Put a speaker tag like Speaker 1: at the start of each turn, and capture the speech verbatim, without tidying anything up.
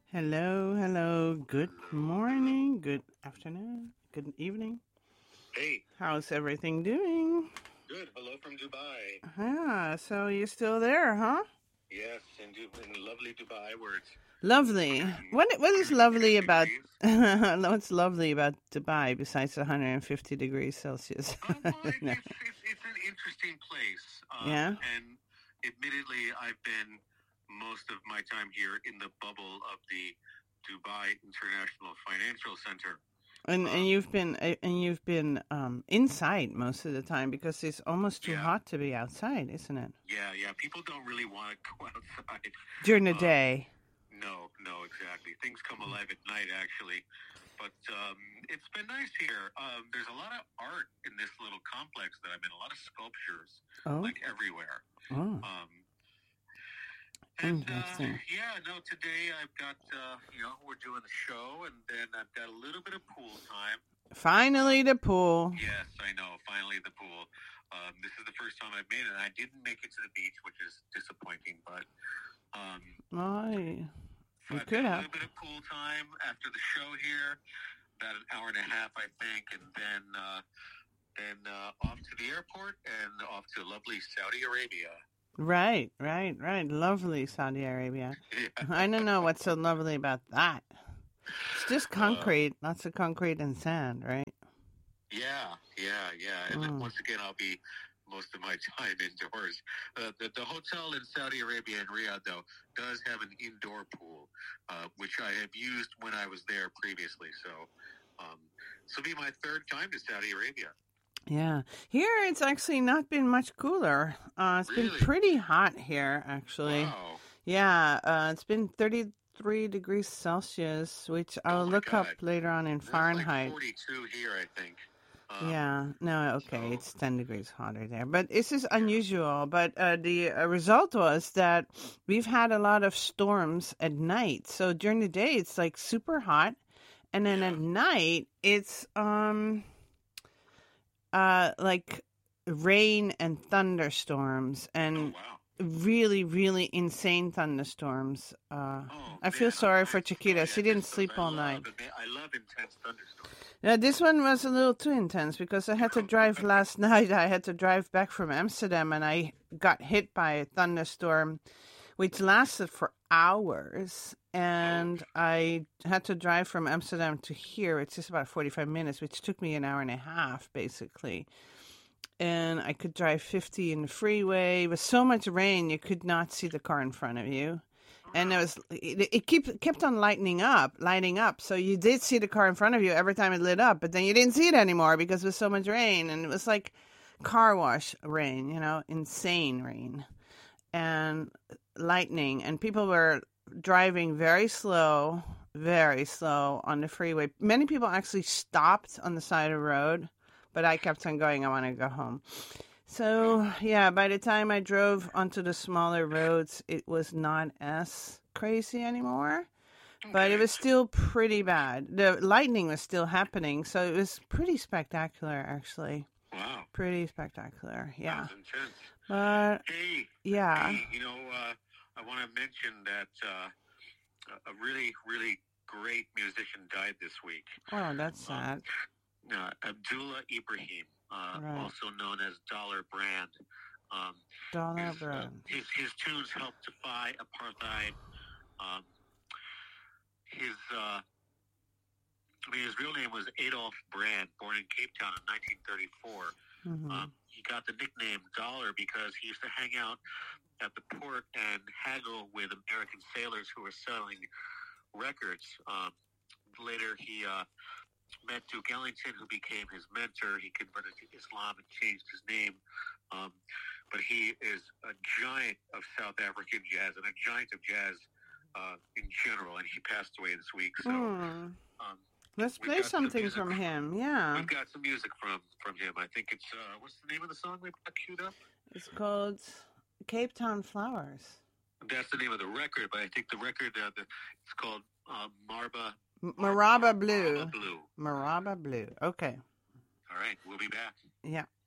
Speaker 1: Hello, hello. Good morning, good afternoon, good evening.
Speaker 2: Hey,
Speaker 1: How's everything doing?
Speaker 2: good. Hello from Dubai.
Speaker 1: Ah, so you're still there, huh?
Speaker 2: Yes, in, Du- in lovely Dubai where it's
Speaker 1: Lovely. What what is lovely about
Speaker 2: degrees.
Speaker 1: what's lovely about Dubai besides one hundred fifty degrees Celsius?
Speaker 2: Um, well, it,
Speaker 1: No.
Speaker 2: it's, it's it's an interesting place. Um,
Speaker 1: Yeah.
Speaker 2: and admittedly, I've been most of my time here in the bubble of the Dubai International Financial Center.
Speaker 1: And and
Speaker 2: Um,
Speaker 1: you've been uh, and you've been um inside most of the time because it's almost too
Speaker 2: yeah,
Speaker 1: hot to be outside, isn't it?
Speaker 2: yeah, yeah. People don't really want to go outside.
Speaker 1: During the
Speaker 2: Um,
Speaker 1: day.
Speaker 2: no, no, exactly. Things come alive at night, actually. But um, it's been nice here. Um, there's a lot of art in this little complex that I'm in. A lot of sculptures,
Speaker 1: Oh.
Speaker 2: like everywhere.
Speaker 1: Oh.
Speaker 2: Um, and uh,
Speaker 1: Interesting.
Speaker 2: yeah, no. Today I've got uh, you know we're doing the show, and then I've got a little bit of pool time.
Speaker 1: Finally the pool.
Speaker 2: Yes, I know. Finally the pool. Um, this is the first time I've made it. And I didn't make it to the beach, which is disappointing. But um,
Speaker 1: Oh, you
Speaker 2: so I've
Speaker 1: could
Speaker 2: got a
Speaker 1: have.
Speaker 2: little bit of pool time after the show here. About an hour and a half, I think, and then uh, then uh, off to the airport and off to lovely Saudi Arabia.
Speaker 1: Right, right, right. Lovely Saudi Arabia.
Speaker 2: Yeah.
Speaker 1: I don't know what's so lovely about that. It's just
Speaker 2: Uh,
Speaker 1: concrete, lots of concrete and sand, right?
Speaker 2: yeah, yeah, yeah. And then
Speaker 1: Mm.
Speaker 2: once again, I'll be most of my time indoors. Uh, the, the hotel in Saudi Arabia in Riyadh, though, does have an indoor pool, uh, which I have used when I was there previously. So, um, this will be my third time to Saudi Arabia.
Speaker 1: Yeah. Here it's actually not been much cooler. Uh, it's been
Speaker 2: Really?
Speaker 1: pretty hot here, actually.
Speaker 2: Wow.
Speaker 1: Yeah, uh, it's been thirty-three degrees Celsius, which I'll
Speaker 2: Oh my
Speaker 1: look up
Speaker 2: God.
Speaker 1: later on in
Speaker 2: That's like
Speaker 1: Fahrenheit.
Speaker 2: forty-two here, I think. Um,
Speaker 1: Yeah, no, okay,
Speaker 2: so
Speaker 1: it's ten degrees hotter there. But this is unusual. But uh, the uh, result was that we've had a lot of storms at night. So during the day, it's like super hot. And then
Speaker 2: yeah.
Speaker 1: at night, it's um uh like rain and thunderstorms
Speaker 2: Oh
Speaker 1: and
Speaker 2: wow.
Speaker 1: really, really insane thunderstorms. Uh,
Speaker 2: Oh
Speaker 1: I feel
Speaker 2: man,
Speaker 1: sorry
Speaker 2: I'm,
Speaker 1: for
Speaker 2: I'm
Speaker 1: Chiquita.
Speaker 2: sorry.
Speaker 1: She
Speaker 2: I
Speaker 1: didn't
Speaker 2: missed those.
Speaker 1: sleep
Speaker 2: I
Speaker 1: all
Speaker 2: love
Speaker 1: night.
Speaker 2: I love intense thunderstorms.
Speaker 1: Yeah, this one was a little too intense because I had to drive last night. I had to drive back from Amsterdam and I got hit by a thunderstorm which lasted for hours. And I had to drive from Amsterdam to here. It's just about forty-five minutes, which took me an hour and a half, basically. And I could drive fifty in the freeway. With so much rain, you could not see the car in front of you. And it was it, it kept kept on lightening up, lighting up. So you did see the car in front of you every time it lit up, but then you didn't see it anymore because there was so much rain, and it was like car wash rain, you know, insane rain and lightning, and people were driving very slow, very slow on the freeway. Many people actually stopped on the side of the road, but I kept on going. I want to go home. So, yeah, by the time I drove onto the smaller roads, it was not as crazy anymore, but
Speaker 2: Okay.
Speaker 1: it was still pretty bad. The lightning was still happening, so it was pretty spectacular, actually.
Speaker 2: Wow.
Speaker 1: Pretty spectacular, yeah.
Speaker 2: That was intense.
Speaker 1: But,
Speaker 2: Hey.
Speaker 1: yeah.
Speaker 2: Hey, you know, uh, I want to mention that uh, a really, really great musician died this week.
Speaker 1: Oh, that's sad.
Speaker 2: Um, uh, Abdullah Ibrahim, uh,
Speaker 1: Right.
Speaker 2: also known as Dollar Brand. Um,
Speaker 1: Dollar
Speaker 2: his, uh,
Speaker 1: Brand.
Speaker 2: his his tunes helped defy apartheid. Um, his uh, I mean, his real name was Adolf Brand, born in Cape Town in nineteen thirty-four.
Speaker 1: Mm-hmm.
Speaker 2: Um, he got the nickname Dollar because he used to hang out at the port and haggle with American sailors who were selling records. Um, later, he uh, met Duke Ellington, who became his mentor. He converted to Islam and changed his name. Um, but he is a giant of South African jazz and a giant of jazz uh, in general. And he passed away this week. So
Speaker 1: Mm.
Speaker 2: um,
Speaker 1: Let's
Speaker 2: we've
Speaker 1: play
Speaker 2: got some
Speaker 1: something
Speaker 2: music.
Speaker 1: from him. Yeah.
Speaker 2: We've got some music from, from him. I think it's, uh, what's the name of the song we got queued up?
Speaker 1: It's called Cape Town Flowers.
Speaker 2: That's the name of the record, but I think the record, uh, the, it's called uh, Marba.
Speaker 1: M-
Speaker 2: Mar-
Speaker 1: Maraba
Speaker 2: Mar-
Speaker 1: Blue.
Speaker 2: Marba Blue.
Speaker 1: Maraba Blue. Okay.
Speaker 2: All right, we'll be back.
Speaker 1: Yeah.